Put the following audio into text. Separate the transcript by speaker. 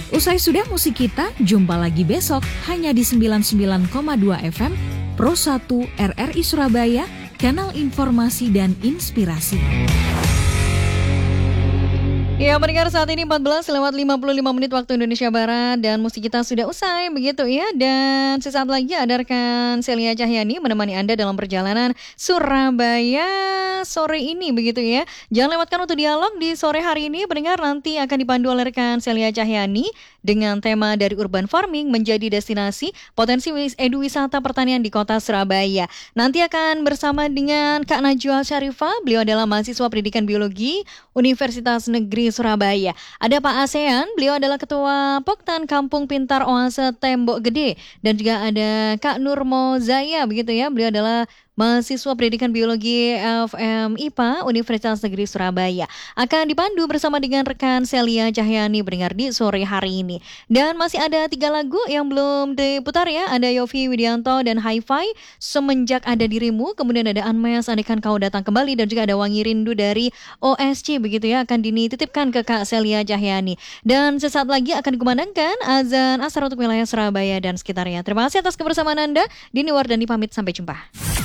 Speaker 1: Usai sudah musik kita, jumpa lagi besok hanya di 99,2 FM Pro 1 RRI Surabaya, kanal informasi dan inspirasi.
Speaker 2: Ya, pendengar, saat ini 14:55 waktu Indonesia Barat dan musik kita sudah usai begitu ya. Dan sesaat lagi ada rekan Celia Cahyani menemani Anda dalam perjalanan Surabaya sore ini begitu ya. Jangan lewatkan untuk dialog di sore hari ini, pendengar, nanti akan dipandu oleh rekan Celia Cahyani dengan tema dari urban farming menjadi destinasi potensi wisata pertanian di kota Surabaya. Nanti akan bersama dengan Kak Najwa Syarifah, beliau adalah mahasiswa pendidikan biologi Universitas Negeri Surabaya. Ada Pak ASEAN, beliau adalah Ketua Poktan Kampung Pintar Oase Tembok Gede. Dan juga ada Kak Nurmo Zaya, begitu ya. Beliau adalah mahasiswa pendidikan biologi FM IPA Universitas Negeri Surabaya. Akan dipandu bersama dengan rekan Celia Cahyani pendengar di sore hari ini. Dan masih ada 3 lagu yang belum diputar ya. Ada Yovie Widianto dan Hi-Fi, Semenjak Ada Dirimu. Kemudian ada Anmes, Andaikan Kau Datang Kembali. Dan juga ada Wangi Rindu dari OSC begitu ya. Akan dititipkan ke Kak Celia Cahyani. Dan sesaat lagi akan dikumandangkan azan asar untuk wilayah Surabaya dan sekitarnya. Terima kasih atas kebersamaan Anda. Dini Wardani pamit, sampai jumpa.